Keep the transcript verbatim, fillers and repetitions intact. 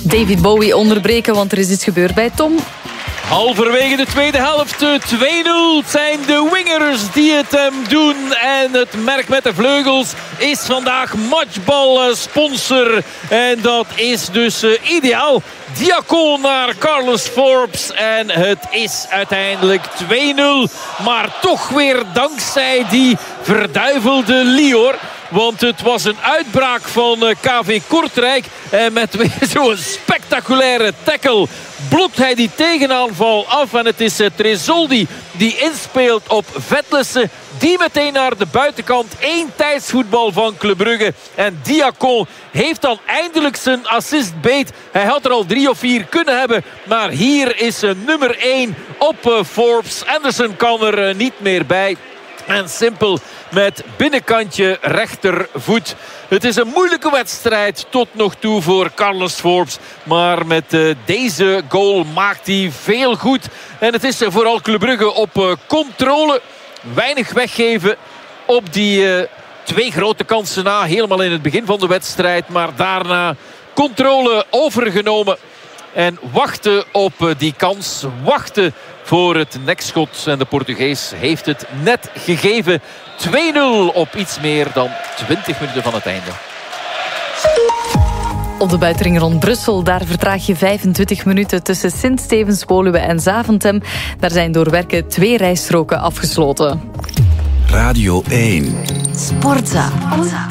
David Bowie onderbreken, want er is iets gebeurd bij Tom. Halverwege de tweede helft, twee nul. Het zijn de wingers die het hem doen. En het merk met de vleugels is vandaag matchball sponsor. En dat is dus uh, ideaal. Diacon naar Carlos Forbes. En het is uiteindelijk twee nul. Maar toch weer dankzij die verduivelde Lior. Want het was een uitbraak van K V Kortrijk. En met weer zo'n spectaculaire tackle blokt hij die tegenaanval af. En het is Tresoldi die inspeelt op Vetlessen. Die meteen naar de buitenkant. Eén tijdsvoetbal van Club Brugge. En Diacon heeft dan eindelijk zijn assist beet. Hij had er al drie of vier kunnen hebben. Maar hier is nummer één op Forbes. Anderson kan er niet meer bij. En simpel met binnenkantje rechtervoet. Het is een moeilijke wedstrijd tot nog toe voor Carlos Forbes. Maar met uh, deze goal maakt hij veel goed. En het is uh, vooral Club Brugge op uh, controle. Weinig weggeven op die uh, twee grote kansen na. Helemaal in het begin van de wedstrijd. Maar daarna controle overgenomen. En wachten op uh, die kans. Wachten voor het nekschot. En de Portugees heeft het net gegeven. twee nul op iets meer dan twintig minuten van het einde. Op de buitenring rond Brussel, daar vertraag je vijfentwintig minuten tussen Sint-Stevens, Woluwe en Zaventem. Daar zijn door werken twee rijstroken afgesloten. Radio één. Sportza.